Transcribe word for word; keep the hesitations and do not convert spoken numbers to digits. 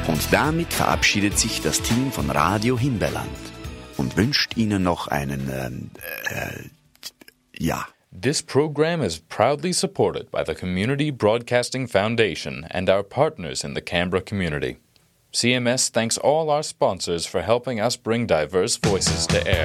Und damit verabschiedet sich das Team von Radio Himbeerland und wünscht Ihnen noch einen, ähm, äh, ja. This program is proudly supported by the Community Broadcasting Foundation and our partners in the Canberra community. C M S thanks all our sponsors for helping us bring diverse voices to air.